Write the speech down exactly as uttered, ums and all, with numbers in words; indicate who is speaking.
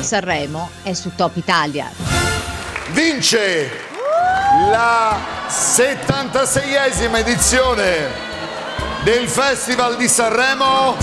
Speaker 1: Sanremo è su Top Italia.
Speaker 2: Vince la settantaseiesima edizione del Festival di Sanremo